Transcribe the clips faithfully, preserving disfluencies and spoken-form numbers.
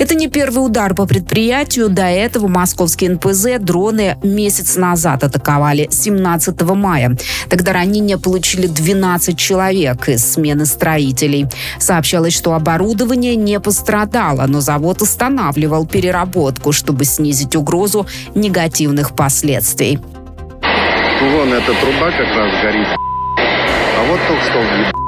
Это не первый удар по предприятию. До этого московские эн пэ зэ дроны месяц назад атаковали семнадцатого мая. Тогда ранения получили двенадцать человек из смены строителей. Сообщалось, что оборудование не пострадало, но завод останавливал переработку, чтобы снизить угрозу негативных последствий. Вон эта труба как раз горит. А вот только что...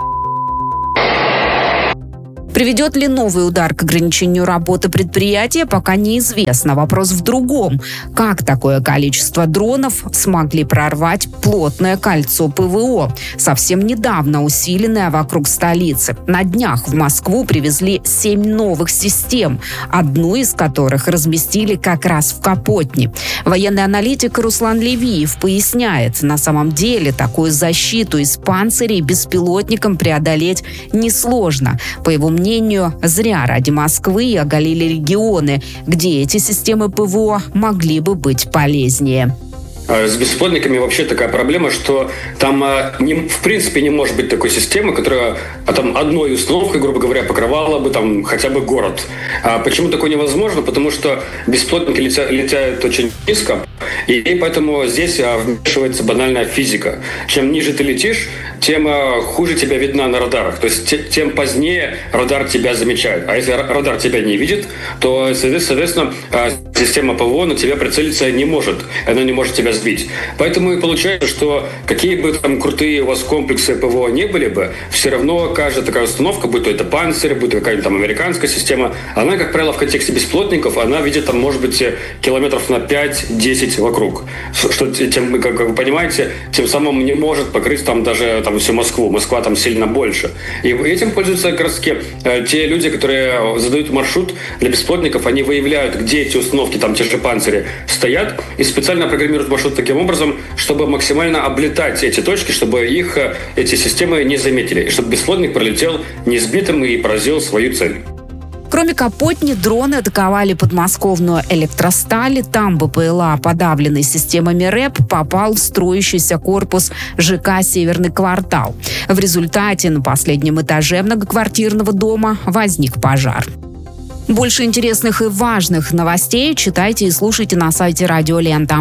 Приведет ли новый удар к ограничению работы предприятия, пока неизвестно. Вопрос в другом. Как такое количество дронов смогли прорвать плотное кольцо пэ вэ о, совсем недавно усиленное вокруг столицы? На днях в Москву привезли семь новых систем, одну из которых разместили как раз в Капотне. Военный аналитик Руслан Левиев поясняет, на самом деле такую защиту из панцирей беспилотникам преодолеть несложно. По его мнению, зря ради Москвы оголили регионы, где эти системы пэ вэ о могли бы быть полезнее. С беспилотниками вообще такая проблема, что там не, в принципе не может быть такой системы, которая а там одной установкой, грубо говоря, покрывала бы там хотя бы город. А почему такое невозможно? Потому что беспилотники летя, летят очень низко, и, и поэтому здесь вмешивается банальная физика. Чем ниже ты летишь, тем хуже тебя видно на радарах. То есть тем позднее радар тебя замечает. А если радар тебя не видит, то, соответственно, система пэ вэ о на тебя прицелиться не может. Она не может тебя сбить. Поэтому и получается, что какие бы там крутые у вас комплексы пэ вэ о не были бы, все равно каждая такая установка, будь то это панцирь, будь то какая-нибудь там американская система, она, как правило, в контексте беспилотников, она видит там, может быть, километров на пять-десять вокруг. Что, тем, как вы понимаете, тем самым не может покрыть там даже там, всю Москву. Москва там сильно больше. И этим пользуются как раз таки те люди, которые задают маршрут для беспилотников, они выявляют, где эти установки, там те же панцири, стоят, и специально программируют маршрут таким образом, чтобы максимально облетать эти точки, чтобы их эти системы не заметили, и чтобы беспилотник пролетел несбитым и поразил свою цель. Кроме Капотни, дроны атаковали подмосковную Электросталь. Там бэ пэ эл а, подавленный системами рэп, попал в строящийся корпус жэ ка «Северный квартал». В результате на последнем этаже многоквартирного дома возник пожар. Больше интересных и важных новостей читайте и слушайте на сайте Радио Лента.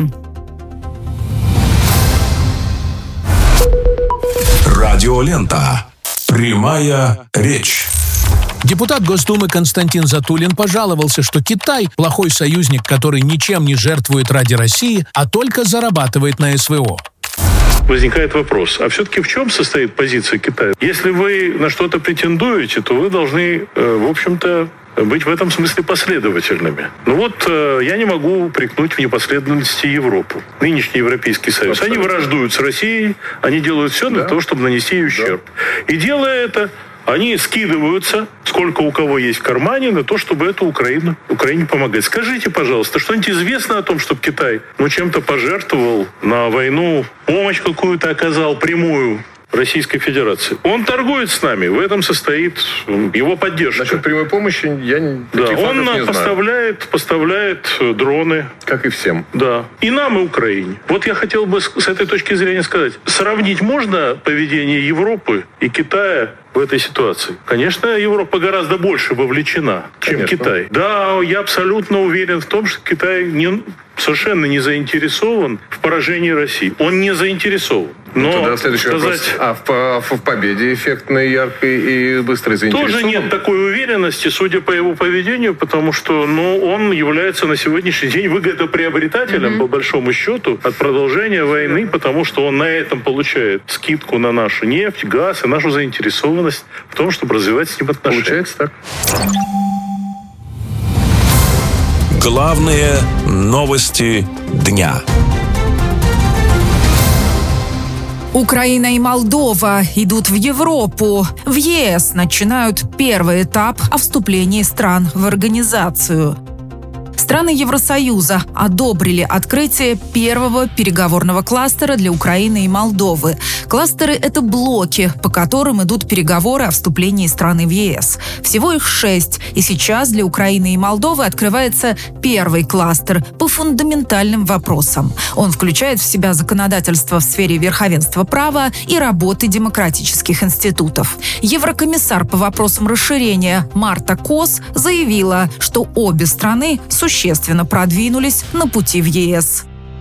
Радио Лента. Прямая речь. Депутат Госдумы Константин Затулин пожаловался, что Китай – плохой союзник, который ничем не жертвует ради России, а только зарабатывает на эс вэ о. Возникает вопрос, а все-таки в чем состоит позиция Китая? Если вы на что-то претендуете, то вы должны, в общем-то, быть в этом смысле последовательными. Ну вот э, я не могу упрекнуть в непоследовательности Европу. Нынешний Европейский Союз. Абсолютно. Они враждуют с Россией, они делают все для да. того, чтобы нанести ей ущерб. Да. И делая это, они скидываются, сколько у кого есть в кармане, на то, чтобы эту Украину, Украине помогать. Скажите, пожалуйста, что-нибудь известно о том, чтобы Китай ну, чем-то пожертвовал на войну, помощь какую-то оказал прямую Российской Федерации? Он торгует с нами, в этом состоит его поддержка. Насчет прямой помощи я не да, он не поставляет, знаю. поставляет дроны. Как и всем. Да. И нам, и Украине. Вот я хотел бы с этой точки зрения сказать, сравнить можно поведение Европы и Китая в этой ситуации? Конечно, Европа гораздо больше вовлечена, чем Конечно. Китай. Да, я абсолютно уверен в том, что Китай не, совершенно не заинтересован в поражении России. Он не заинтересован. Но ну, тогда следующий сказать, вопрос. А в, в победе эффектной, яркой и быстрой заинтересован? Тоже нет такой уверенности, судя по его поведению, потому что ну, он является на сегодняшний день выгодоприобретателем, mm-hmm. по большому счету, от продолжения войны, потому что он на этом получает скидку на нашу нефть, газ и нашу заинтересованность в том, чтобы развивать с ним отношения. Получается так. Главные новости дня. Украина и Молдова идут в Европу. В е эс начинают первый этап о вступлении стран в организацию. Страны Страны Евросоюза одобрили открытие первого переговорного кластера для Украины и Молдовы. Кластеры – это блоки, по которым идут переговоры о вступлении страны в ЕС. Всего их шесть, и сейчас для Украины и Молдовы открывается первый кластер по фундаментальным вопросам. Он включает в себя законодательство в сфере верховенства права и работы демократических институтов. Еврокомиссар по вопросам расширения Марта Кос заявила, что обе страны существенно продвинулись на пути в ЕС.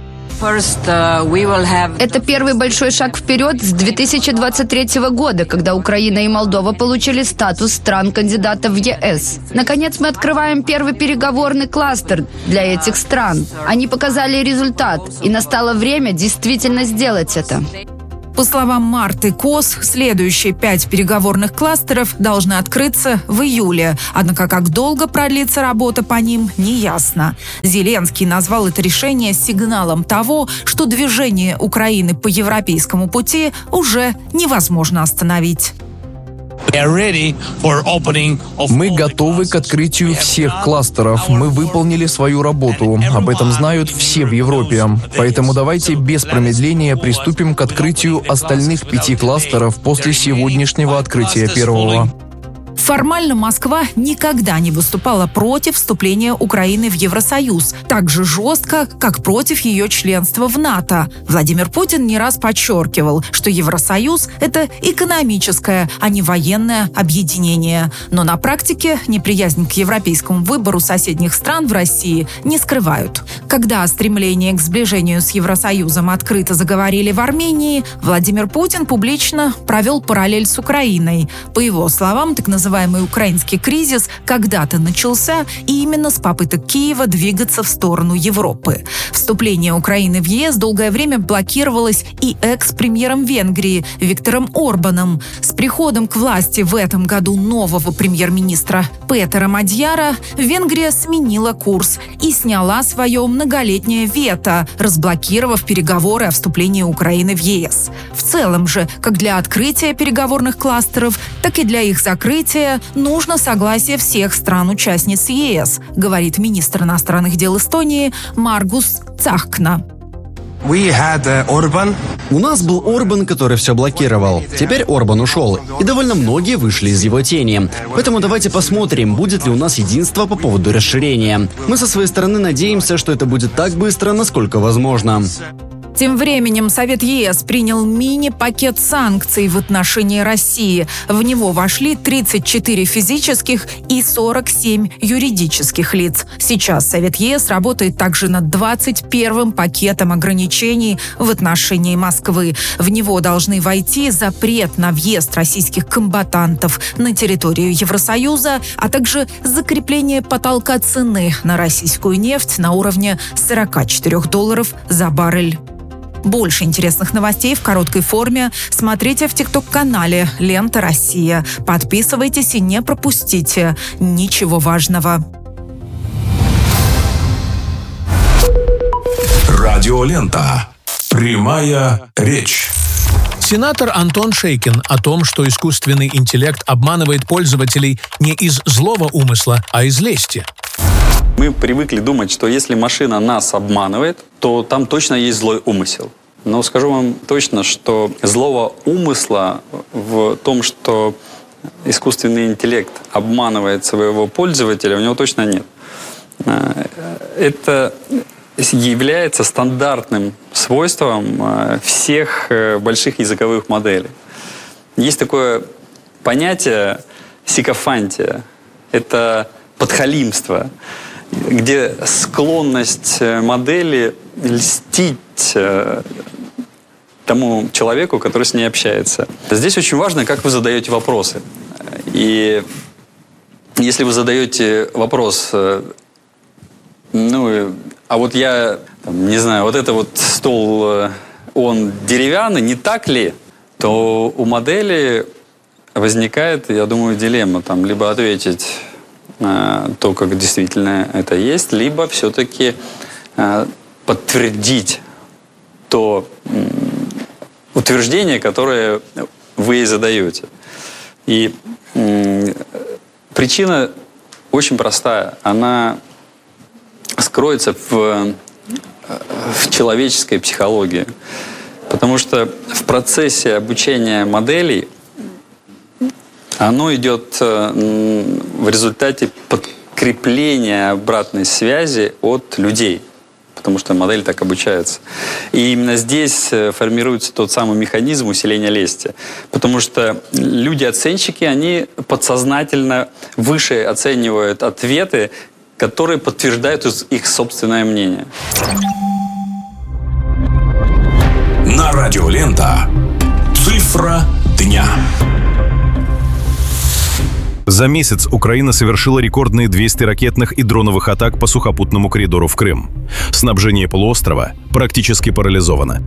Это первый большой шаг вперед с две тысячи двадцать третьего года, когда Украина и Молдова получили статус стран-кандидатов в ЕС. Наконец мы открываем первый переговорный кластер для этих стран. Они показали результат, и настало время действительно сделать это. По словам Марты Кос, следующие пять переговорных кластеров должны открыться в июле. Однако как долго продлится работа по ним, неясно. Зеленский назвал это решение сигналом того, что движение Украины по европейскому пути уже невозможно остановить. Мы готовы к открытию всех кластеров. Мы выполнили свою работу. Об этом знают все в Европе. Поэтому давайте без промедления приступим к открытию остальных пяти кластеров после сегодняшнего открытия первого. Формально Москва никогда не выступала против вступления Украины в Евросоюз, так же жестко, как против ее членства в НАТО. Владимир Путин не раз подчеркивал, что Евросоюз – это экономическое, а не военное объединение. Но на практике неприязнь к европейскому выбору соседних стран в России не скрывают. Когда о стремлении к сближению с Евросоюзом открыто заговорили в Армении, Владимир Путин публично провел параллель с Украиной. По его словам, так называемый украинский кризис когда-то начался и именно с попыток Киева двигаться в сторону Европы. Вступление Украины в ЕС долгое время блокировалось и экс-премьером Венгрии Виктором Орбаном. С приходом к власти в этом году нового премьер-министра Петера Мадьяра Венгрия сменила курс и сняла свое многолетнее вето, разблокировав переговоры о вступлении Украины в ЕС. В целом же, как для открытия переговорных кластеров, так и для их закрытия нужно согласие всех стран-участниц ЕС, говорит министр иностранных дел Эстонии Маргус Цахкна. У нас был Орбан, который все блокировал. Теперь Орбан ушел, и довольно многие вышли из его тени. Поэтому давайте посмотрим, будет ли у нас единство по поводу расширения. Мы со своей стороны надеемся, что это будет так быстро, насколько возможно. Тем временем Совет ЕС принял мини-пакет санкций в отношении России. В него вошли тридцать четыре физических и сорок семь юридических лиц. Сейчас Совет ЕС работает также над двадцать первым пакетом ограничений в отношении Москвы. В него должны войти запрет на въезд российских комбатантов на территорию Евросоюза, а также закрепление потолка цены на российскую нефть на уровне сорок четыре долларов за баррель. Больше интересных новостей в короткой форме смотрите в тикток-канале «Лента Россия». Подписывайтесь и не пропустите ничего важного. Радиолента. Прямая речь. Сенатор Антон Шейкин о том, что искусственный интеллект обманывает пользователей не из злого умысла, а из лести. Мы привыкли думать, что если машина нас обманывает, то там точно есть злой умысел. Но скажу вам точно, что злого умысла в том, что искусственный интеллект обманывает своего пользователя, у него точно нет. Это является стандартным свойством всех больших языковых моделей. Есть такое понятие сикофантия. Это подхалимство, где склонность модели льстить тому человеку, который с ней общается. Здесь очень важно, как вы задаете вопросы. И если вы задаете вопрос, ну, а вот я, там, не знаю, вот это вот стол, он деревянный, не так ли? То у модели возникает, я думаю, дилемма, там, либо ответить то, как действительно это есть, либо все-таки э, подтвердить то э, утверждение, которое вы ей задаете. И э, причина очень простая. Она скроется в, в человеческой психологии. Потому что в процессе обучения моделей оно идет в результате подкрепления обратной связи от людей. Потому что модель так обучается. И именно здесь формируется тот самый механизм усиления лести. Потому что люди-оценщики, они подсознательно выше оценивают ответы, которые подтверждают их собственное мнение. На Радио Лента. Цифра дня. За месяц Украина совершила рекордные двести ракетных и дроновых атак по сухопутному коридору в Крым. Снабжение полуострова практически парализовано.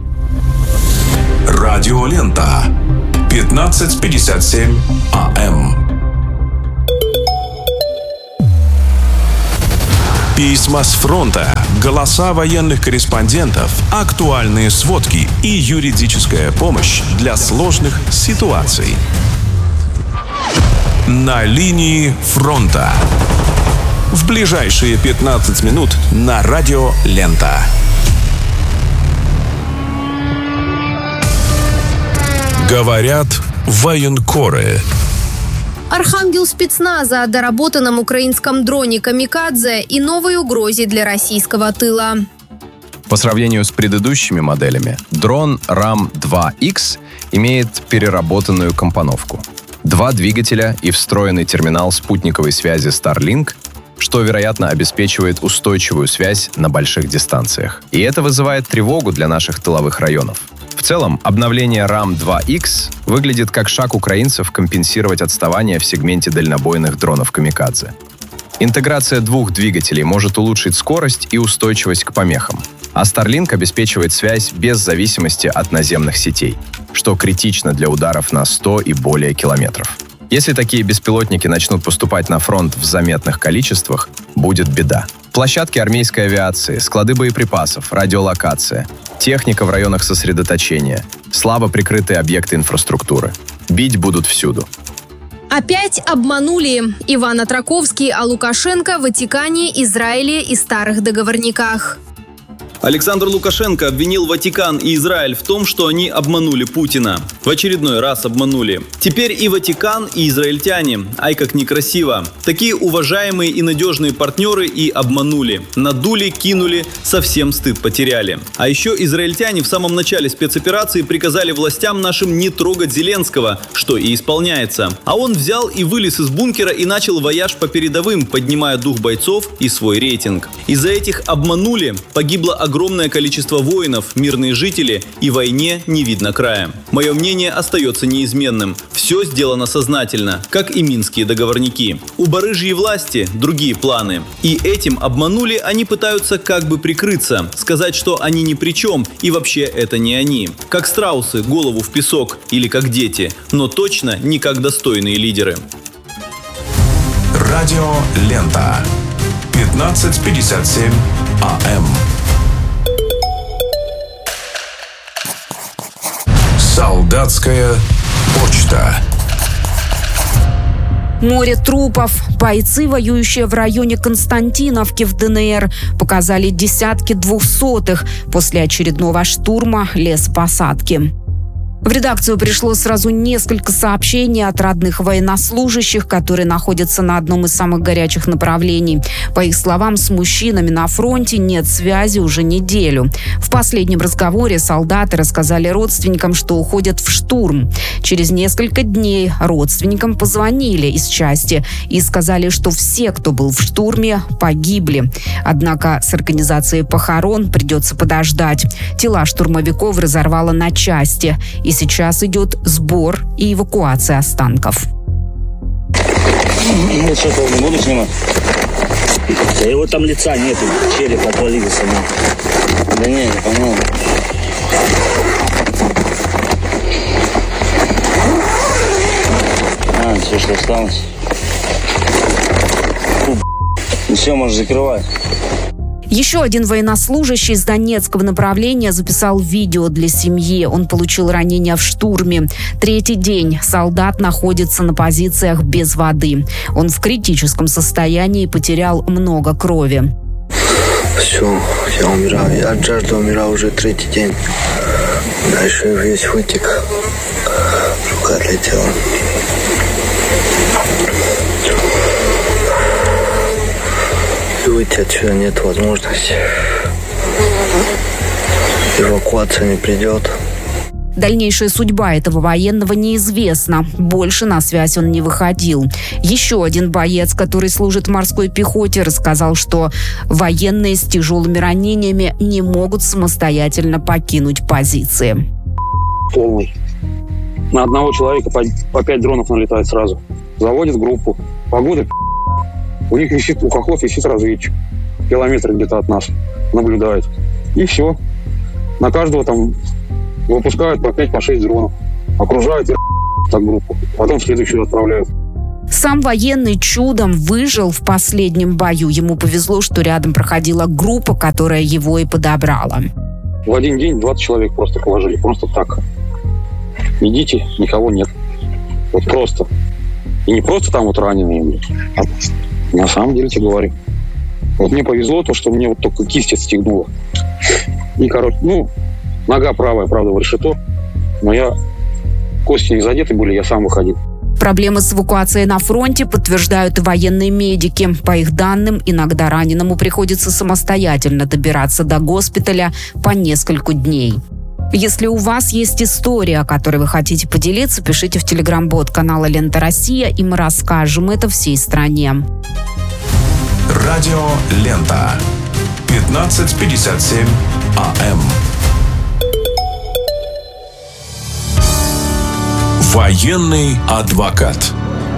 Радио Лента. пятнадцать пятьдесят семь АМ. Письма с фронта, голоса военных корреспондентов, актуальные сводки и юридическая помощь для сложных ситуаций. На линии фронта. В ближайшие пятнадцать минут на Радио Лента. Говорят военкоры. Архангел спецназа о доработанном украинском дроне «Камикадзе» и новой угрозе для российского тыла. По сравнению с предыдущими моделями, дрон рам два икс имеет переработанную компоновку. Два двигателя и встроенный терминал спутниковой связи Starlink, что, вероятно, обеспечивает устойчивую связь на больших дистанциях. И это вызывает тревогу для наших тыловых районов. В целом, обновление рам два икс выглядит как шаг украинцев компенсировать отставание в сегменте дальнобойных дронов «Камикадзе». Интеграция двух двигателей может улучшить скорость и устойчивость к помехам, а Starlink обеспечивает связь без зависимости от наземных сетей, что критично для ударов на сто и более километров. Если такие беспилотники начнут поступать на фронт в заметных количествах, будет беда. Площадки армейской авиации, склады боеприпасов, радиолокация, техника в районах сосредоточения, слабо прикрытые объекты инфраструктуры. Бить будут всюду. Опять обманули. Иван Отраковский о Лукашенко, Ватикане, Израиле и старых договорниках. Александр Лукашенко обвинил Ватикан и Израиль в том, что они обманули Путина. В очередной раз обманули. Теперь и Ватикан, и израильтяне. Ай, как некрасиво. Такие уважаемые и надежные партнеры и обманули. Надули, кинули, совсем стыд потеряли. А еще израильтяне в самом начале спецоперации приказали властям нашим не трогать Зеленского, что и исполняется. А он взял и вылез из бункера и начал вояж по передовым, поднимая дух бойцов и свой рейтинг. Из-за этих обманули погибло огромное количество воинов, мирные жители, и войне не видно края. Мое мнение остается неизменным. Все сделано сознательно, как и минские договорники. У барыжьей власти другие планы. И этим обманули они пытаются как бы прикрыться, сказать, что они ни при чем, и вообще это не они. Как страусы, голову в песок, или как дети, но точно не как достойные лидеры. Радио Лента. пятнадцать пятьдесят семь АМ. Солдатская почта. Море трупов. Бойцы, воюющие в районе Константиновки в ДНР, показали десятки двухсотых после очередного штурма лесопосадки. В редакцию пришло сразу несколько сообщений от родных военнослужащих, которые находятся на одном из самых горячих направлений. По их словам, с мужчинами на фронте нет связи уже неделю. В последнем разговоре солдаты рассказали родственникам, что уходят в штурм. Через несколько дней родственникам позвонили из части и сказали, что все, кто был в штурме, погибли. Однако с организацией похорон придется подождать. Тела штурмовиков разорвало на части. И сейчас идет сбор и эвакуация останков. Ну, что-то не буду снимать. Да его там лица нету, череп отвалился. Да не, не понял. А, все, что осталось. Фу, ну все, можешь закрывать. Еще один военнослужащий с Донецкого направления записал видео для семьи. Он получил ранение в штурме. Третий день солдат находится на позициях без воды. Он в критическом состоянии и потерял много крови. Все, я умираю. Я от жажды умираю уже третий день. Дальше весь вытек. Рука отлетела. И выйти отсюда нет возможности. Эвакуация не придет. Дальнейшая судьба этого военного неизвестна. Больше на связь он не выходил. Еще один боец, который служит в морской пехоте, рассказал, что военные с тяжелыми ранениями не могут самостоятельно покинуть позиции. Полный. На одного человека по, по пять дронов налетает сразу. Заводит группу. Погода. У них висит, у хохлов висит разведчик. Километр где-то от нас. Наблюдает. И все. На каждого там выпускают по пять, по шесть дронов. Окружают и так группу. Потом следующую отправляют. Сам военный чудом выжил в последнем бою. Ему повезло, что рядом проходила группа, которая его и подобрала. В один день двадцать человек просто положили. Просто так. Идите, никого нет. Вот просто. И не просто там вот раненые, а на самом деле тебе говорю. Вот мне повезло то, что мне вот только кисть отстегнула. И, короче, ну, нога правая, правда, в решето. Но я... Кости не задеты были, я сам выходил. Проблемы с эвакуацией на фронте подтверждают и военные медики. По их данным, иногда раненому приходится самостоятельно добираться до госпиталя по несколько дней. Если у вас есть история, о которой вы хотите поделиться, пишите в телеграм-бот канала «Лента Россия», и мы расскажем это всей стране. Радио «Лента». пятнадцать пятьдесят семь АМ. Военный адвокат.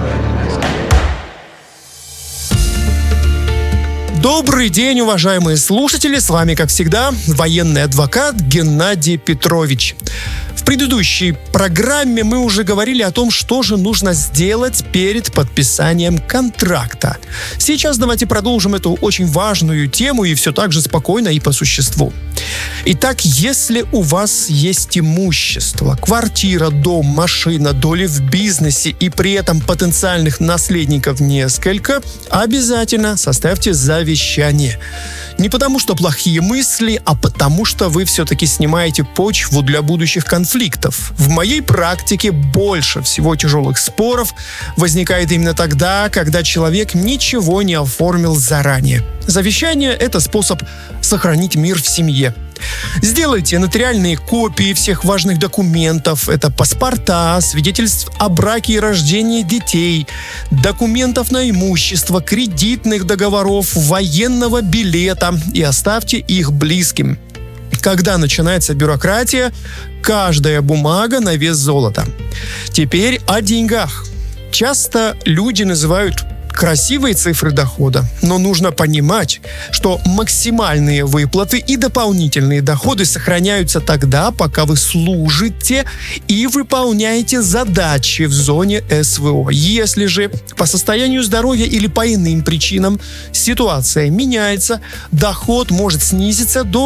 Добрый день, уважаемые слушатели! С вами, как всегда, военный адвокат Геннадий Петрович. В предыдущей программе мы уже говорили о том, что же нужно сделать перед подписанием контракта. Сейчас давайте продолжим эту очень важную тему и все так же спокойно и по существу. Итак, если у вас есть имущество, квартира, дом, машина, доли в бизнесе и при этом потенциальных наследников несколько, обязательно составьте завещание. Не потому что плохие мысли, а потому что вы все-таки снимаете почву для будущих конфликтов. В моей практике больше всего тяжелых споров возникает именно тогда, когда человек ничего не оформил заранее. Завещание – это способ сохранить мир в семье. Сделайте нотариальные копии всех важных документов. Это паспорта, свидетельств о браке и рождении детей, документов на имущество, кредитных договоров, военного билета, и оставьте их близким. Когда начинается бюрократия, каждая бумага на вес золота. Теперь о деньгах. Часто люди называют красивые цифры дохода, но нужно понимать, что максимальные выплаты и дополнительные доходы сохраняются тогда, пока вы служите и выполняете задачи в зоне СВО. Если же по состоянию здоровья или по иным причинам ситуация меняется, доход может снизиться до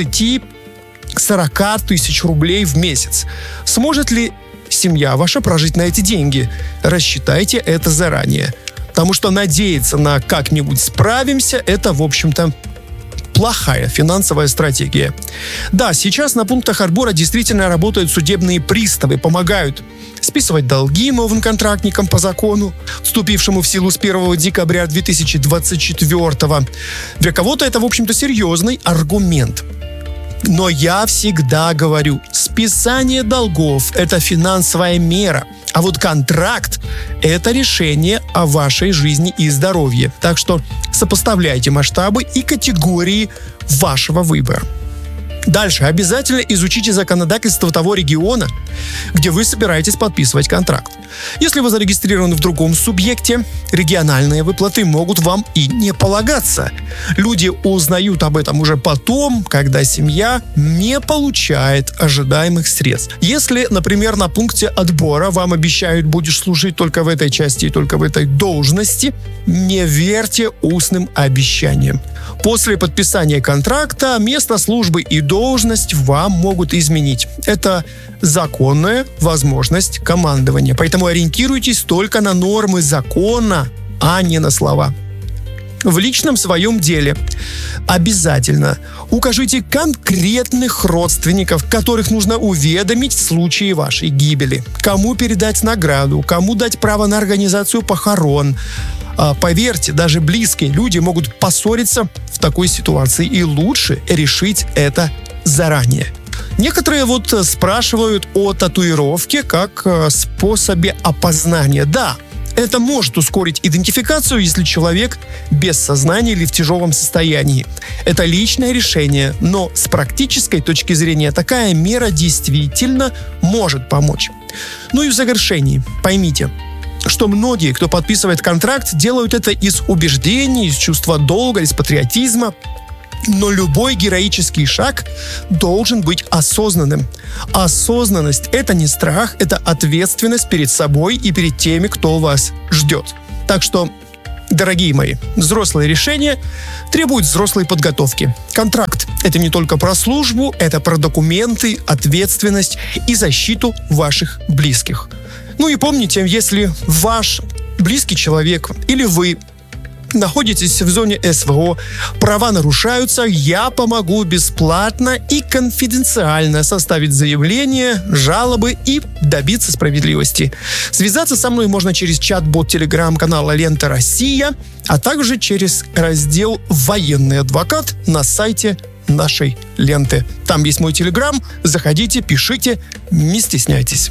двадцати-сорока тысяч рублей в месяц. Сможет ли семья ваша прожить на эти деньги? Рассчитайте это заранее. Потому что надеяться на как-нибудь справимся – это, в общем-то, плохая финансовая стратегия. Да, сейчас на пунктах отбора действительно работают судебные приставы, помогают списывать долги новым контрактникам по закону, вступившему в силу с первого декабря две тысячи двадцать четвёртого. Для кого-то это, в общем-то, серьезный аргумент. Но я всегда говорю, списание долгов – это финансовая мера, а вот контракт – это решение о вашей жизни и здоровье. Так что сопоставляйте масштабы и категории вашего выбора. Дальше обязательно изучите законодательство того региона, где вы собираетесь подписывать контракт. Если вы зарегистрированы в другом субъекте, региональные выплаты могут вам и не полагаться. Люди узнают об этом уже потом, когда семья не получает ожидаемых средств. Если, например, на пункте отбора вам обещают, будешь служить только в этой части и только в этой должности, не верьте устным обещаниям. После подписания контракта место службы и должность вам могут изменить. Это законная возможность командования. Поэтому ориентируйтесь только на нормы закона, а не на слова. в личном своем деле. Обязательно укажите конкретных родственников, которых нужно уведомить в случае вашей гибели. Кому передать награду, кому дать право на организацию похорон. А, поверьте, даже близкие люди могут поссориться в такой ситуации, и лучше решить это заранее. Некоторые вот спрашивают о татуировке как способе опознания. Да, это может ускорить идентификацию, если человек без сознания или в тяжелом состоянии. Это личное решение, но с практической точки зрения такая мера действительно может помочь. Ну и в завершении, поймите, что многие, кто подписывает контракт, делают это из убеждений, из чувства долга, из патриотизма. Но любой героический шаг должен быть осознанным. Осознанность – это не страх, это ответственность перед собой и перед теми, кто вас ждет. Так что, дорогие мои, взрослые решения требуют взрослой подготовки. Контракт – это не только про службу, это про документы, ответственность и защиту ваших близких. Ну и помните, если ваш близкий человек или вы находитесь в зоне СВО, права нарушаются, я помогу бесплатно и конфиденциально составить заявление, жалобы и добиться справедливости. Связаться со мной можно через чат-бот телеграм-канала «Лента Россия», а также через раздел «Военный адвокат» на сайте нашей ленты. Там есть мой телеграм, заходите, пишите, не стесняйтесь.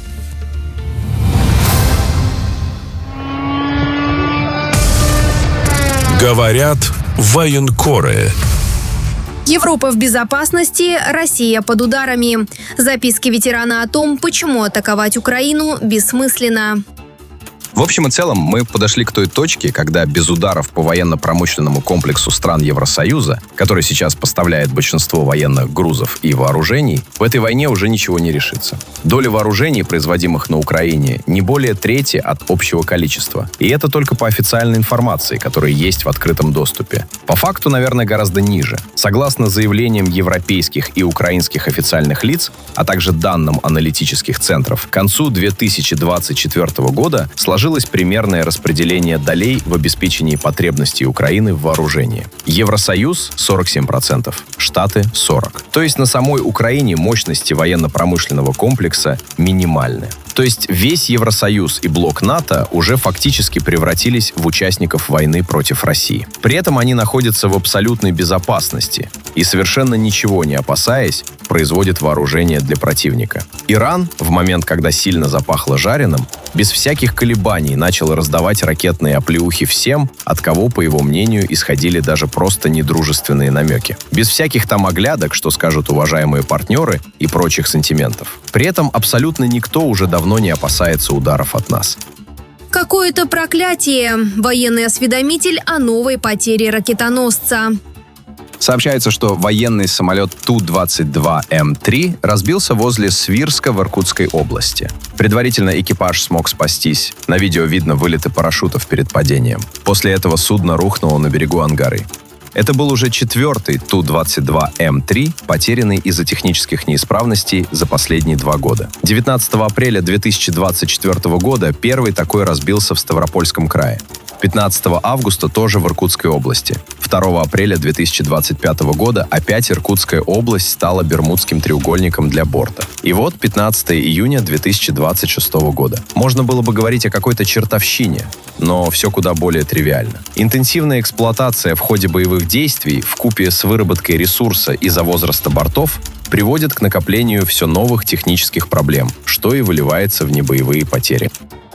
Говорят военкоры. Европа в безопасности, Россия под ударами. Записки ветерана о том, почему атаковать Украину бессмысленно. В общем и целом, мы подошли к той точке, когда без ударов по военно-промышленному комплексу стран Евросоюза, который сейчас поставляет большинство военных грузов и вооружений, в этой войне уже ничего не решится. Доля вооружений, производимых на Украине, не более трети от общего количества. И это только по официальной информации, которая есть в открытом доступе. По факту, наверное, гораздо ниже. Согласно заявлениям европейских и украинских официальных лиц, а также данным аналитических центров, к концу две тысячи двадцать четвёртого года сложилось Сложилось примерное распределение долей в обеспечении потребностей Украины в вооружении. Евросоюз – сорок семь процентов, Штаты – сорок процентов. То есть на самой Украине мощности военно-промышленного комплекса минимальны. То есть весь Евросоюз и блок НАТО уже фактически превратились в участников войны против России. При этом они находятся в абсолютной безопасности и, совершенно ничего не опасаясь, производят вооружение для противника. Иран, в момент, когда сильно запахло жареным, без всяких колебаний начал раздавать ракетные оплеухи всем, от кого, по его мнению, исходили даже просто недружественные намеки. Без всяких там оглядок, что скажут уважаемые партнеры, и прочих сантиментов. При этом абсолютно никто уже давно не опасается ударов от нас. Какое-то проклятие. Военный осведомитель о новой потере ракетоносца. Сообщается, что военный самолет Ту двадцать два М три разбился возле Свирска в Иркутской области. Предварительно экипаж смог спастись. На видео видно вылеты парашютов перед падением. После этого судно рухнуло на берегу Ангары. Это был уже четвертый Ту двадцать два М три, потерянный из-за технических неисправностей за последние два года. девятнадцатого апреля две тысячи двадцать четвёртого года первый такой разбился в Ставропольском крае. пятнадцатого августа тоже в Иркутской области. второго апреля две тысячи двадцать пятого года опять Иркутская область стала Бермудским треугольником для борта. И вот пятнадцатого июня две тысячи двадцать шестого года. Можно было бы говорить о какой-то чертовщине, но все куда более тривиально. Интенсивная эксплуатация в ходе боевых действий вкупе с выработкой ресурса из-за возраста бортов приводит к накоплению все новых технических проблем, что и выливается в небоевые потери.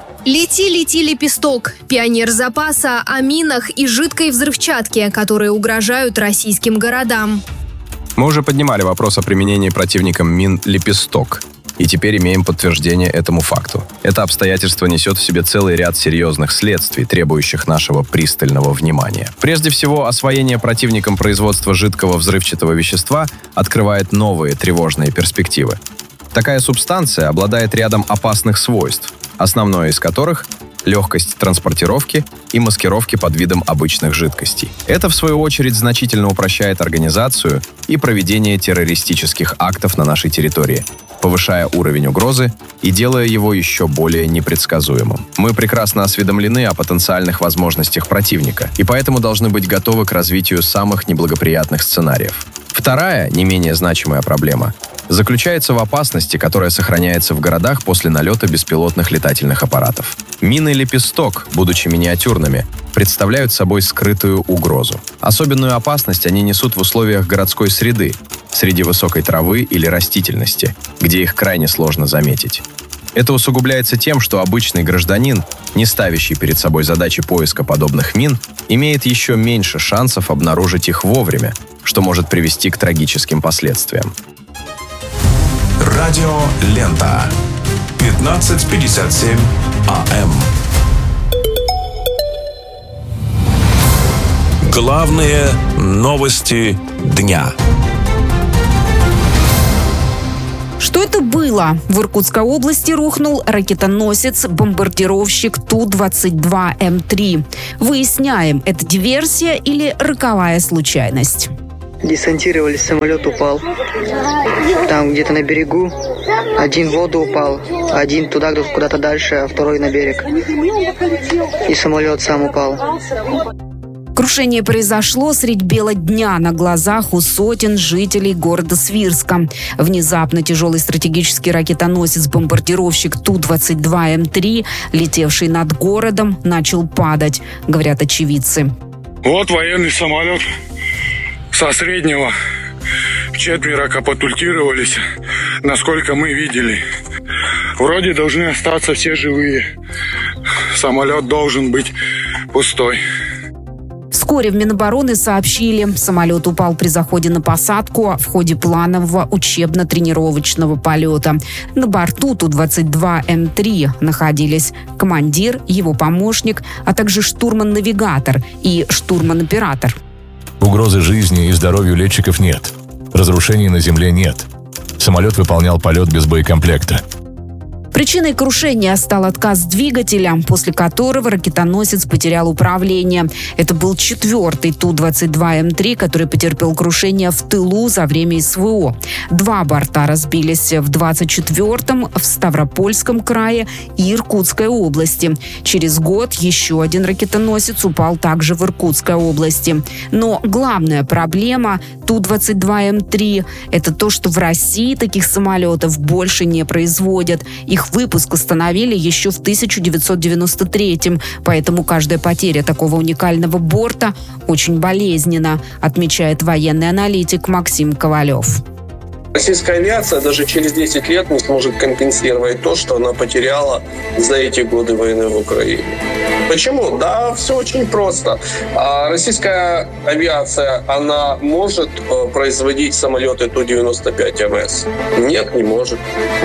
Лети, лети, лепесток. Пионер запаса о минах и жидкой взрывчатке, которые угрожают российским городам. Мы уже поднимали вопрос о применении противником мин «Лепесток». И теперь имеем подтверждение этому факту. Это обстоятельство несет в себе целый ряд серьезных следствий, требующих нашего пристального внимания. Прежде всего, освоение противником производства жидкого взрывчатого вещества открывает новые тревожные перспективы. Такая субстанция обладает рядом опасных свойств, основное из которых – легкость транспортировки и маскировки под видом обычных жидкостей. Это, в свою очередь, значительно упрощает организацию и проведение террористических актов на нашей территории. повышая уровень угрозы и делая его еще более непредсказуемым. Мы прекрасно осведомлены о потенциальных возможностях противника и поэтому должны быть готовы к развитию самых неблагоприятных сценариев. Вторая, не менее значимая проблема заключается в опасности, которая сохраняется в городах после налета беспилотных летательных аппаратов. Мины «Лепесток», будучи миниатюрными, представляют собой скрытую угрозу. Особенную опасность они несут в условиях городской среды, среди высокой травы или растительности, где их крайне сложно заметить. Это усугубляется тем, что обычный гражданин, не ставящий перед собой задачи поиска подобных мин, имеет еще меньше шансов обнаружить их вовремя, что может привести к трагическим последствиям. Радио Лента. пятнадцать пятьдесят семь АМ. Главные новости дня. Что это было? В Иркутской области рухнул ракетоносец-бомбардировщик Ту двадцать два М три. Выясняем, это диверсия или роковая случайность. Десантировались, самолет упал. Там где-то на берегу. Один в воду упал, один туда, куда-то дальше, а второй на берег. И самолет сам упал. Крушение произошло средь бела дня на глазах у сотен жителей города Свирска. Внезапно тяжелый стратегический ракетоносец-бомбардировщик Ту двадцать два М три, летевший над городом, начал падать, говорят очевидцы. Вот военный самолет со среднего четверо катапультировались, насколько мы видели. Вроде должны остаться все живые. Самолет должен быть пустой. Вскоре в Минобороны сообщили, самолет упал при заходе на посадку в ходе планового учебно-тренировочного полета. На борту Ту двадцать два М три находились командир, его помощник, а также штурман-навигатор и штурман-оператор. Угрозы жизни и здоровью летчиков нет. Разрушений на земле нет. Самолет выполнял полет без боекомплекта. Причиной крушения стал отказ двигателя, после которого ракетоносец потерял управление. Это был четвертый Ту двадцать два М три, который потерпел крушение в тылу за время С В О. Два борта разбились в двадцать четвёртом в Ставропольском крае и Иркутской области. Через год еще один ракетоносец упал также в Иркутской области. Но главная проблема Ту двадцать два М три – это то, что в России таких самолетов больше не производят. Их выпуск остановили еще в тысяча девятьсот девяносто третьем, поэтому каждая потеря такого уникального борта очень болезненна, отмечает военный аналитик Максим Ковалев. Российская авиация даже через десять лет не сможет компенсировать то, что она потеряла за эти годы войны в Украине. Почему? Да, все очень просто. Российская авиация, она может производить самолеты Ту девяносто пять М С? Нет, не может.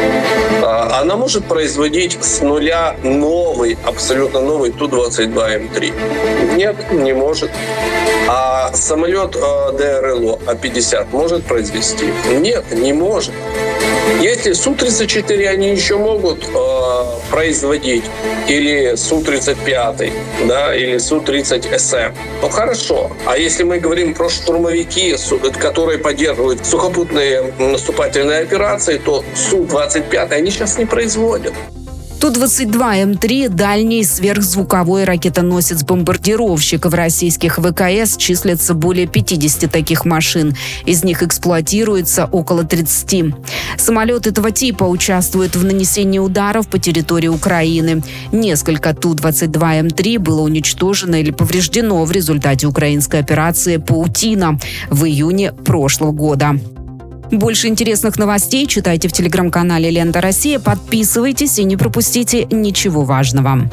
Она может производить с нуля новый, абсолютно новый Ту двадцать два М три? Нет, не может. А самолет Д Р Л О А пятьдесят может произвести? Нет, не может. Если Су тридцать четыре они еще могут э, производить, или Су тридцать пять, да, или Су тридцать С М, то хорошо. А если мы говорим про штурмовики, которые поддерживают сухопутные наступательные операции, то Су двадцать пять они сейчас не производят. Ту двадцать два М три – дальний сверхзвуковой ракетоносец-бомбардировщик. В российских В К С числятся более пятидесяти таких машин. Из них эксплуатируется около тридцати. Самолет этого типа участвует в нанесении ударов по территории Украины. Несколько Ту двадцать два М три было уничтожено или повреждено в результате украинской операции «Паутина» в июне прошлого года. Больше интересных новостей читайте в телеграм-канале «Лента Россия». Подписывайтесь и не пропустите ничего важного.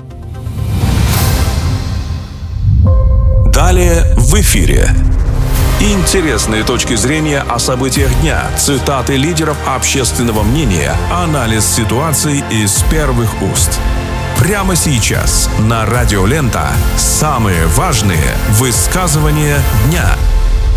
Далее в эфире. Интересные точки зрения о событиях дня, цитаты лидеров общественного мнения, анализ ситуации из первых уст. Прямо сейчас на Радио Лента самые важные высказывания дня.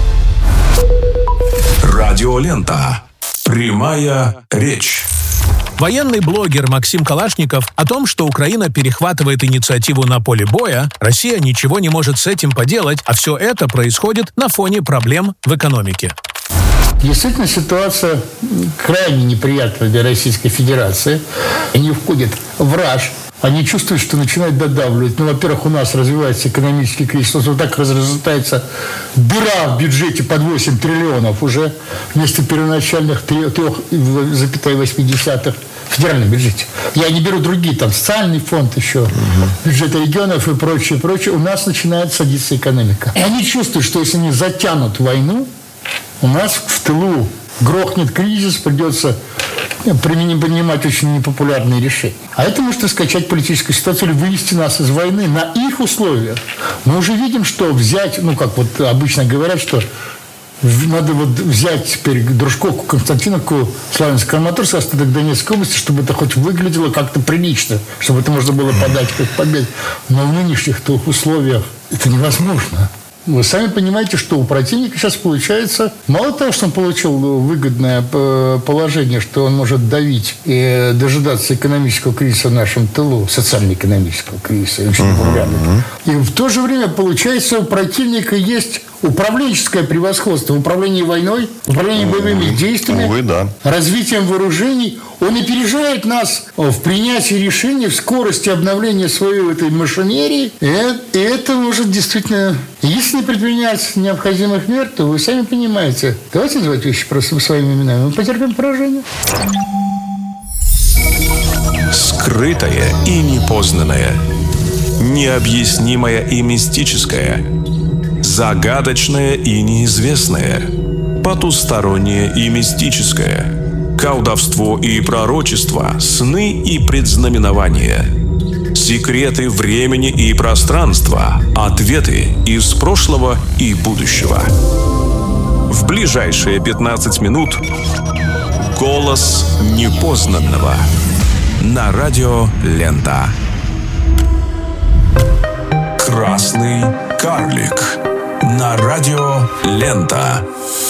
Радио Лента. Прямая речь. Военный блогер Максим Калашников о том, что Украина перехватывает инициативу на поле боя, Россия ничего не может с этим поделать, а все это происходит на фоне проблем в экономике. Действительно, ситуация крайне неприятная для Российской Федерации. Они входят в раж. Они чувствуют, что начинают додавливать. Ну, во-первых, у нас развивается экономический кризис. Вот так разрастается дыра в бюджете под восемь триллионов уже вместо первоначальных три целых восемь десятых в федеральном бюджете. Я не беру другие, там, социальный фонд еще, угу. бюджеты регионов и прочее, прочее. У нас начинает садиться экономика. И они чувствуют, что если они затянут войну, у нас в тылу грохнет кризис, придется принимать очень непопулярные решения. А это может скачать политическую ситуацию или вывести нас из войны на их условиях. Мы уже видим, что взять, ну, как вот обычно говорят, что надо вот взять теперь Дружковку, Константиновку, Славянск, Краматорск, остаток Донецкой области, чтобы это хоть выглядело как-то прилично, чтобы это можно было подать как победу. Но в нынешних условиях это невозможно. Вы сами понимаете, что у противника сейчас получается, мало того, что он получил выгодное положение, что он может давить и дожидаться экономического кризиса в нашем тылу, социально-экономического кризиса, очень популярного. И в то же время, получается, у противника есть управленческое превосходство в управлении войной, в управлении боевыми действиями, Увы, да. развитием вооружений. Он опережает нас в принятии решений, в скорости обновления своей этой машинерии. И это может действительно... Если не предпринять необходимых мер, то вы сами понимаете. Давайте называть вещи просто своими именами. Мы потерпим поражение. Скрытое и непознанное. Необъяснимое и мистическое. Загадочное и неизвестное. Потустороннее и мистическое. Колдовство и пророчество. Сны и предзнаменования. Секреты времени и пространства. Ответы из прошлого и будущего. В ближайшие пятнадцать минут голос непознанного. На радио Лента. Красный карлик. На радио Лента.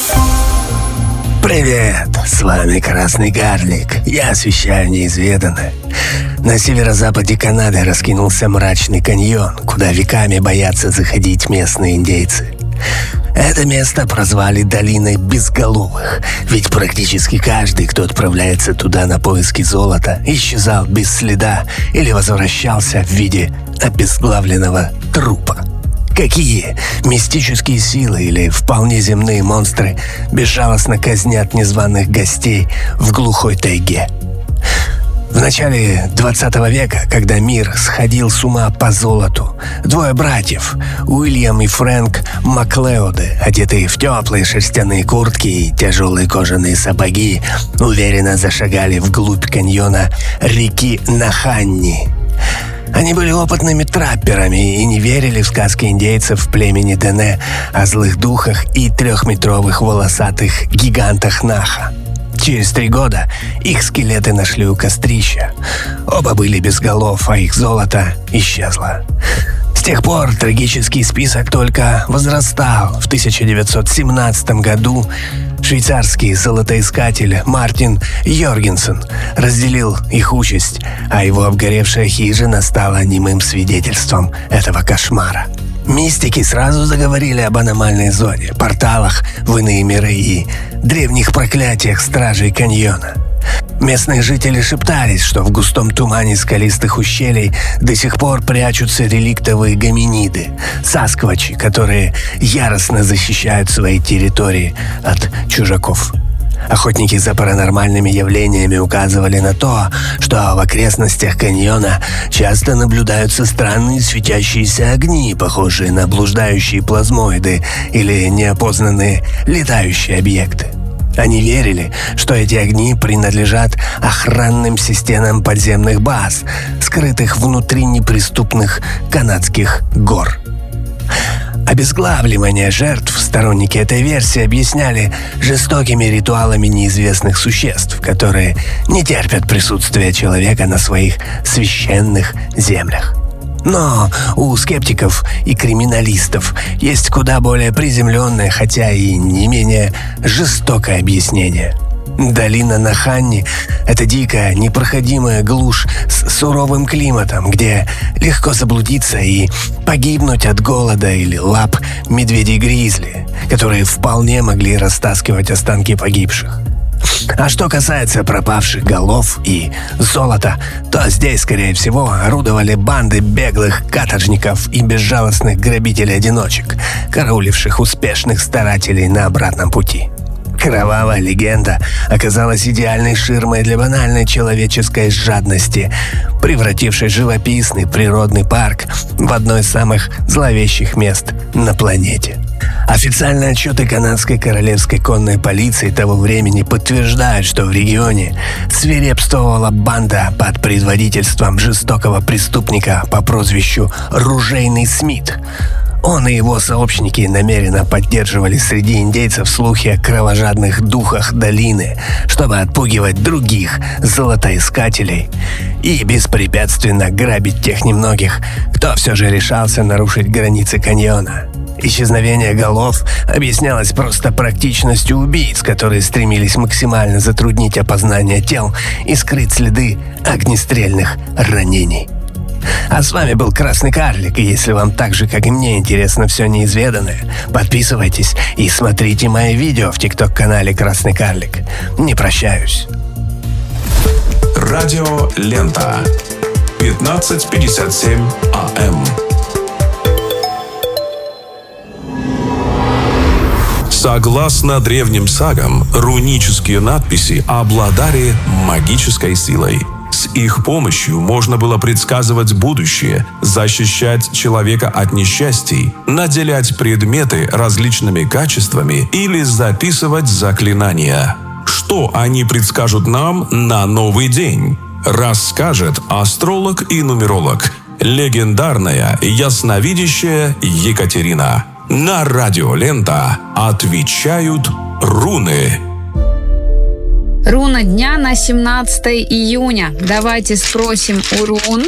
Привет, с вами Красный Карлик. Я освещаю неизведанное. На северо-западе Канады раскинулся мрачный каньон, куда веками боятся заходить местные индейцы. Это место прозвали Долиной Безголовых, ведь практически каждый, кто отправляется туда на поиски золота, исчезал без следа или возвращался в виде обезглавленного трупа. Какие мистические силы или вполне земные монстры безжалостно казнят незваных гостей в глухой тайге? В начале двадцатого века, когда мир сходил с ума по золоту, двое братьев, Уильям и Фрэнк Маклеоды, одетые в теплые шерстяные куртки и тяжелые кожаные сапоги, уверенно зашагали вглубь каньона реки Наханни. Они были опытными трапперами и не верили в сказки индейцев племени Дене о злых духах и трехметровых волосатых гигантах Наха. Через три года их скелеты нашли у кострища. Оба были без голов, а их золото исчезло. С тех пор трагический список только возрастал. В тысяча девятьсот семнадцатом году швейцарский золотоискатель Мартин Йоргенсен разделил их участь, а его обгоревшая хижина стала немым свидетельством этого кошмара. Мистики сразу заговорили об аномальной зоне, порталах в иные миры и древних проклятиях стражей каньона. Местные жители шептались, что в густом тумане скалистых ущелий до сих пор прячутся реликтовые гоминиды, сасквачи, которые яростно защищают свои территории от чужаков. Охотники за паранормальными явлениями указывали на то, что в окрестностях каньона часто наблюдаются странные светящиеся огни, похожие на блуждающие плазмоиды или неопознанные летающие объекты. Они верили, что эти огни принадлежат охранным системам подземных баз, скрытых внутри неприступных канадских гор. Обезглавливание жертв сторонники этой версии объясняли жестокими ритуалами неизвестных существ, которые не терпят присутствия человека на своих священных землях. Но у скептиков и криминалистов есть куда более приземленное, хотя и не менее жестокое объяснение. Долина Наханни — это дикая, непроходимая глушь с суровым климатом, где легко заблудиться и погибнуть от голода или лап медведей-гризли, которые вполне могли растаскивать останки погибших. А что касается пропавших голов и золота, то здесь, скорее всего, орудовали банды беглых каторжников и безжалостных грабителей-одиночек, карауливших успешных старателей на обратном пути. Кровавая легенда оказалась идеальной ширмой для банальной человеческой жадности, превратившей живописный природный парк в одно из самых зловещих мест на планете. Официальные отчеты канадской королевской конной полиции того времени подтверждают, что в регионе свирепствовала банда под предводительством жестокого преступника по прозвищу Ружейный Смит. Он и его сообщники намеренно поддерживали среди индейцев слухи о кровожадных духах долины, чтобы отпугивать других золотоискателей и беспрепятственно грабить тех немногих, кто все же решался нарушить границы каньона. Исчезновение голов объяснялось просто практичностью убийц, которые стремились максимально затруднить опознание тел и скрыть следы огнестрельных ранений. А с вами был Красный Карлик, и если вам так же, как и мне, интересно все неизведанное, подписывайтесь и смотрите мои видео в тикток-канале Красный Карлик. Не прощаюсь. Радио Лента. пятнадцать пятьдесят семь АМ. Согласно древним сагам, рунические надписи обладали магической силой. С их помощью можно было предсказывать будущее, защищать человека от несчастий, наделять предметы различными качествами или записывать заклинания. Что они предскажут нам на новый день? Расскажет астролог и нумеролог, легендарная ясновидящая Екатерина. На Радио Лента отвечают руны. Руна дня на семнадцатое июня. Давайте спросим у рун,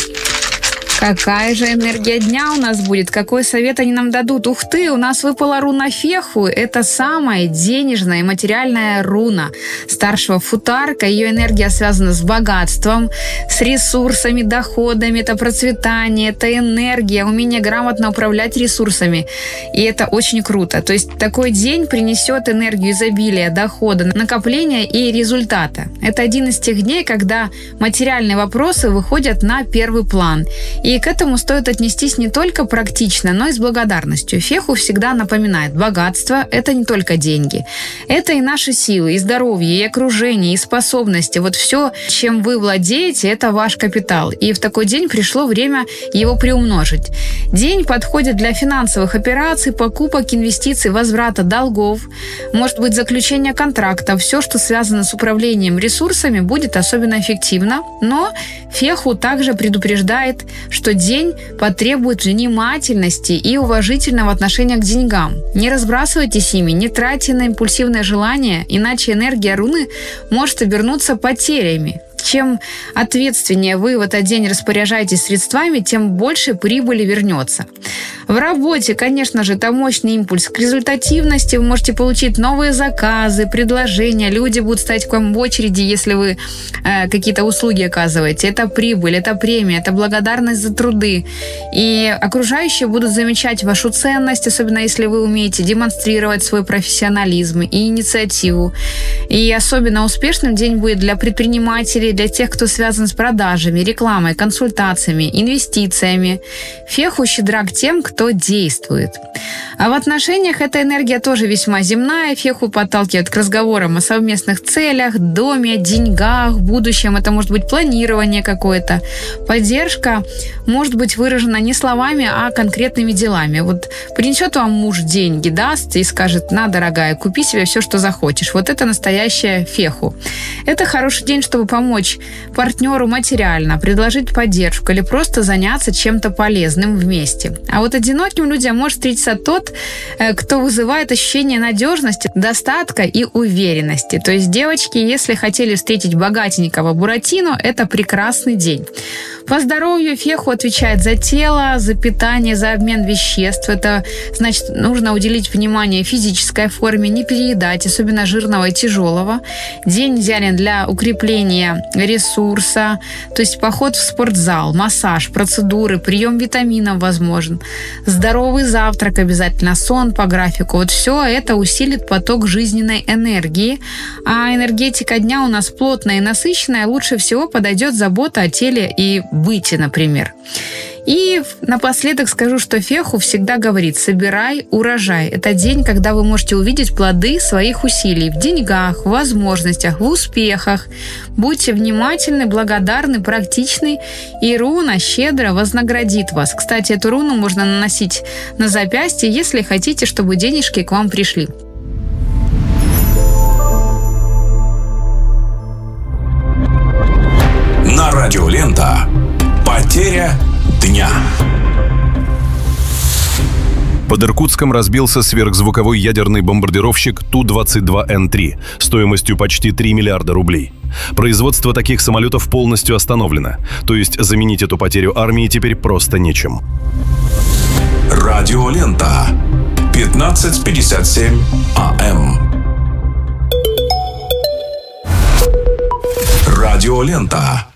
какая же энергия дня у нас будет, какой совет они нам дадут. Ух ты, у нас выпала руна Феху. Это самая денежная и материальная руна старшего футарка. Ее энергия связана с богатством, с ресурсами, доходами. Это процветание, это энергия, умение грамотно управлять ресурсами. И это очень круто. То есть такой день принесет энергию изобилия, дохода, накопления и результата. Это один из тех дней, когда материальные вопросы выходят на первый план. И к этому стоит отнестись не только практично, но и с благодарностью. Феху всегда напоминает: богатство – это не только деньги. Это и наши силы, и здоровье, и окружение, и способности. Вот все, чем вы владеете, это ваш капитал. И в такой день пришло время его приумножить. День подходит для финансовых операций, покупок, инвестиций, возврата долгов, может быть, заключения контракта. Все, что связано с управлением ресурсами, будет особенно эффективно. Но Феху также предупреждает, что день потребует внимательности и уважительного отношения к деньгам. Не разбрасывайтесь ими, не тратьте на импульсивное желание, иначе энергия руны может обернуться потерями. Чем ответственнее вы в этот день распоряжаетесь средствами, тем больше прибыли вернется. В работе, конечно же, это мощный импульс к результативности. Вы можете получить новые заказы, предложения. Люди будут стоять к вам в очереди, если вы э, какие-то услуги оказываете. Это прибыль, это премия, это благодарность за труды. И окружающие будут замечать вашу ценность, особенно если вы умеете демонстрировать свой профессионализм и инициативу. И особенно успешным день будет для предпринимателей, для тех, кто связан с продажами, рекламой, консультациями, инвестициями. Феху щедра к тем, кто действует. А в отношениях эта энергия тоже весьма земная. Феху подталкивает к разговорам о совместных целях, доме, деньгах, будущем. Это может быть планирование какое-то. Поддержка может быть выражена не словами, а конкретными делами. Вот принесет вам муж деньги, даст и скажет: на, дорогая, купи себе все, что захочешь. Вот это настоящая Феху. Это хороший день, чтобы помочь партнеру материально, предложить поддержку или просто заняться чем-то полезным вместе. А вот одиноким людям может встретиться тот, тот, кто вызывает ощущение надежности, достатка и уверенности. То есть, девочки, если хотели встретить богатенького Буратино, это прекрасный день. По здоровью Феху отвечает за тело, за питание, за обмен веществ. Это значит, нужно уделить внимание физической форме, не переедать, особенно жирного и тяжелого. День идеален для укрепления ресурса, то есть поход в спортзал, массаж, процедуры, прием витаминов возможен. Здоровый завтрак обязательно, сон по графику. Вот все это усилит поток жизненной энергии. А энергетика дня у нас плотная и насыщенная. Лучше всего подойдет забота о теле и быте, например. И напоследок скажу, что Феху всегда говорит: собирай урожай. Это день, когда вы можете увидеть плоды своих усилий в деньгах, в возможностях, в успехах. Будьте внимательны, благодарны, практичны, и руна щедро вознаградит вас. Кстати, эту руну можно наносить на запястье, если хотите, чтобы денежки к вам пришли. На радио Лента. Потеря дня. Под Иркутском разбился сверхзвуковой ядерный бомбардировщик Ту двадцать два Эн три стоимостью почти три миллиарда рублей. Производство таких самолетов полностью остановлено, то есть заменить эту потерю армии теперь просто нечем. Радио Лента. пятнадцать пятьдесят семь А М. Радио Лента.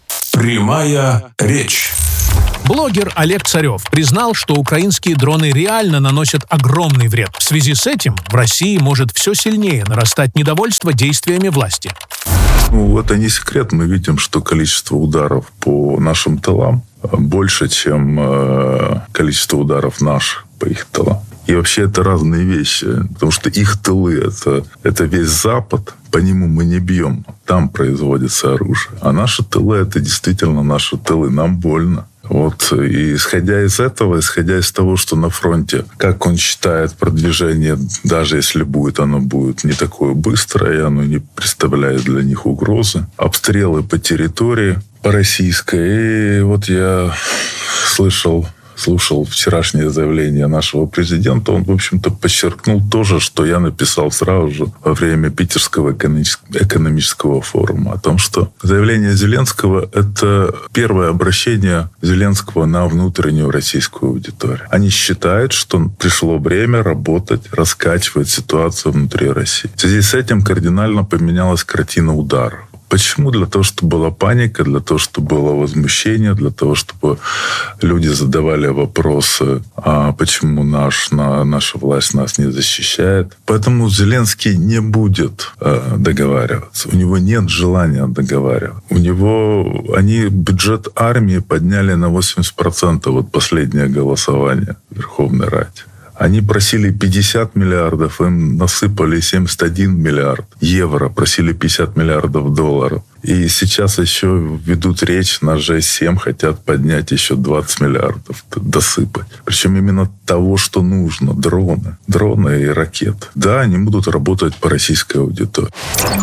Прямая речь. Блогер Олег Царев признал, что украинские дроны реально наносят огромный вред. В связи с этим в России может все сильнее нарастать недовольство действиями власти. Ну, это не секрет. Мы видим, что количество ударов по нашим тылам больше, чем э, количество ударов наших по их тылам. И вообще это разные вещи, потому что их тылы это, – это весь Запад, по нему мы не бьем, там производится оружие. А наши тылы – это действительно наши тылы, нам больно. Вот. И исходя из этого, исходя из того, что на фронте, как он считает, продвижение, даже если будет, оно будет не такое быстрое, оно не представляет для них угрозы. Обстрелы по территории, по российской. И вот я слышал... слушал вчерашнее заявление нашего президента, он, в общем-то, подчеркнул то же, что я написал сразу же во время Питерского экономического форума, о том, что заявление Зеленского – это первое обращение Зеленского на внутреннюю российскую аудиторию. Они считают, что пришло время работать, раскачивать ситуацию внутри России. В связи с этим кардинально поменялась картина ударов. Почему? Для того, чтобы была паника, для того, чтобы было возмущение, для того, чтобы люди задавали вопросы, а почему наш, на, наша власть нас не защищает. Поэтому Зеленский не будет э, договариваться. У него нет желания договариваться. У него они бюджет армии подняли на восемьдесят процентов от последнего голосования в Верховной Раде. Они просили пятьдесят миллиардов, им насыпали семьдесят один миллиард евро, просили пятьдесят миллиардов долларов. И сейчас еще ведут речь на Ж семь, хотят поднять еще двадцать миллиардов, досыпать. Причем именно того, что нужно. Дроны. Дроны и ракеты. Да, они будут работать по российской аудитории.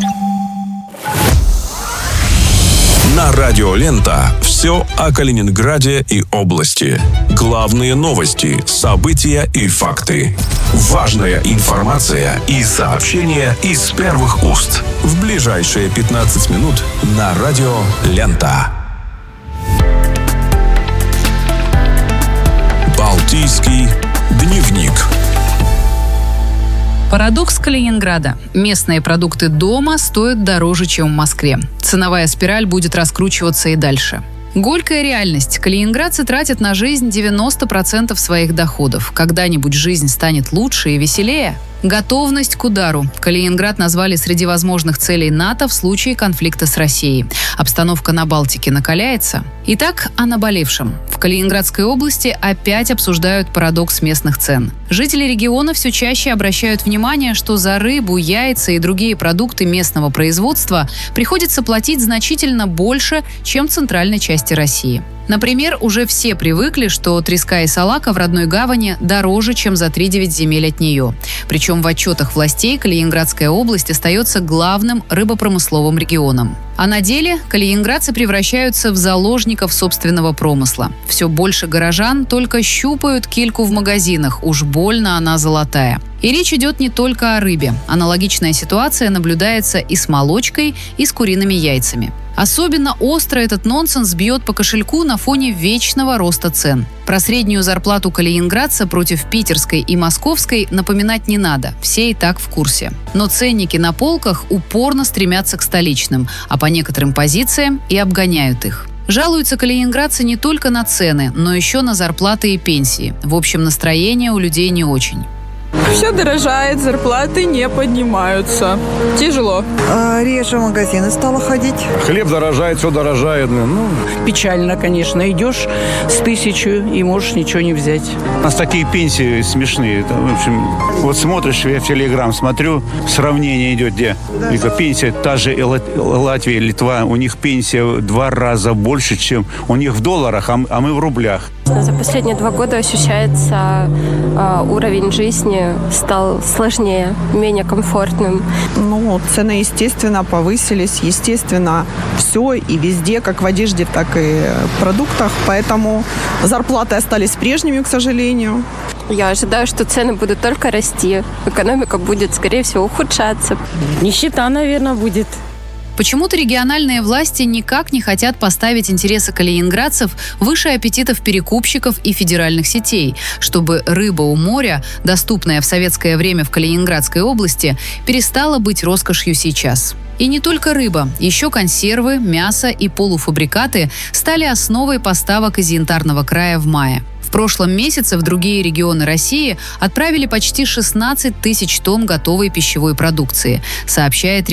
На радио Лента все о Калининграде и области. Главные новости, события и факты. Важная информация и сообщения из первых уст. В ближайшие пятнадцать минут на радио Лента. Балтийский дневник. Парадокс Калининграда. Местные продукты дома стоят дороже, чем в Москве. Ценовая спираль будет раскручиваться и дальше. Горькая реальность. Калининградцы тратят на жизнь девяносто процентов своих доходов. Когда-нибудь жизнь станет лучше и веселее? Готовность к удару. Калининград назвали среди возможных целей НАТО в случае конфликта с Россией. Обстановка на Балтике накаляется. Итак, о наболевшем. В Калининградской области опять обсуждают парадокс местных цен. Жители региона все чаще обращают внимание, что за рыбу, яйца и другие продукты местного производства приходится платить значительно больше, чем в центральной части России. Например, уже все привыкли, что треска и салака в родной гавани дороже, чем за три девять земель от нее. Причем в отчетах властей Калининградская область остается главным рыбопромысловым регионом. А на деле калининградцы превращаются в заложников собственного промысла. Все больше горожан только щупают кильку в магазинах, уж больно она золотая. И речь идет не только о рыбе. Аналогичная ситуация наблюдается и с молочкой, и с куриными яйцами. Особенно остро этот нонсенс бьет по кошельку на фоне вечного роста цен. Про среднюю зарплату калининградца против питерской и московской напоминать не надо, все и так в курсе. Но ценники на полках упорно стремятся к столичным, а по некоторым позициям и обгоняют их. Жалуются калининградцы не только на цены, но еще на зарплаты и пенсии. В общем, настроение у людей не очень. Все дорожает, зарплаты не поднимаются. Тяжело. А, реже в магазины стала ходить. Хлеб дорожает, все дорожает. Ну. Печально, конечно. Идешь с тысячу и можешь ничего не взять. У нас такие пенсии смешные. В общем, вот смотришь, я в Телеграм смотрю, сравнение идет, где да. Пенсия, та же Латвия, Литва, у них пенсия в два раза больше, чем у них в долларах, а мы в рублях. За последние два года ощущается э, уровень жизни стал сложнее, менее комфортным. Ну, цены, естественно, повысились. Естественно, все и везде, как в одежде, так и в продуктах. Поэтому зарплаты остались прежними, к сожалению. Я ожидаю, что цены будут только расти. Экономика будет, скорее всего, ухудшаться. Нищета, наверное, будет. Почему-то региональные власти никак не хотят поставить интересы калининградцев выше аппетитов перекупщиков и федеральных сетей, чтобы рыба у моря, доступная в советское время в Калининградской области, перестала быть роскошью сейчас. И не только рыба, еще консервы, мясо и полуфабрикаты стали основой поставок из Янтарного края в мае. В прошлом месяце в другие регионы России отправили почти шестнадцать тысяч тонн готовой пищевой продукции, сообщает